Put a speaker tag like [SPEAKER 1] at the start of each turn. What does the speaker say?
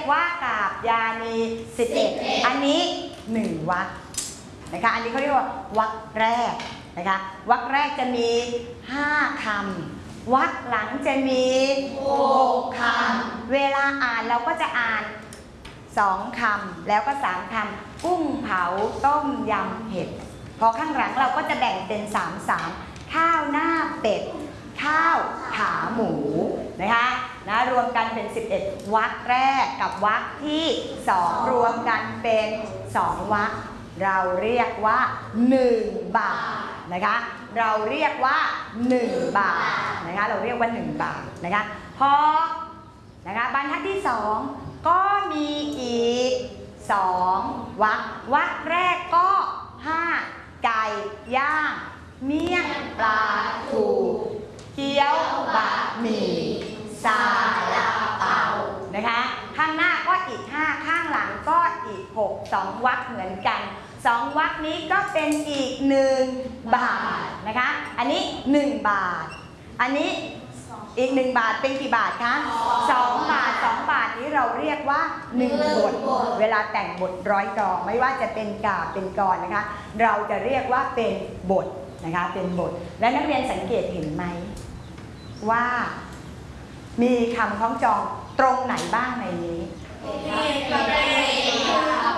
[SPEAKER 1] ว่ากาบยานี11อันนี้1วรรคนะคะอันนี้เขาเรียกว่าวรรคแรกนะคะวรรคแรกจะมี5คำวรรคหลังจะมี6คำเวลาอ่านเราก็จะอ่าน2คำแล้วก็3คำกุ้งเผาต้มยำเห็ดพอข้างหลังเราก็จะแบ่งเป็น3ข้าวหน้าเป็ดข้าวขาหมูนะคะรวมกันเป็น11วรรคแรกกับวรรคที่2รวมกันเป็น2วรรคเราเรียกว่า1บาทนะคะเราเรียกว่า1บาทนะคะเราเรียกว่า1บาทนะคะพอนะคะบรรทัดที่2ก็มีอีก2วรรควรรคแรกก็5ไก่ย่างเมี่ยงปลาทูเกี๊ยวบะหมี่ซาลาเปานะคะข้างหน้าก็อีก5ข้างหลังก็อีก6 2วรรคเหมือนกัน2วรรคนี้ก็เป็นอีก1บาทนะคะอันนี้1บาทอันนี้อีก1บาทเป็นกี่บาทคะ2บาท2บาทนี้เราเรียกว่า1บทเวลาแต่งบทร้อยกลองไม่ว่าจะเป็นกาบเป็นกรนะคะเราจะเรียกว่าเป็นบทนะคะเป็นบทและนักเรียนสังเกตเห็นไหมว่ามีคำคล้องจองตรงไหนบ้างในนี้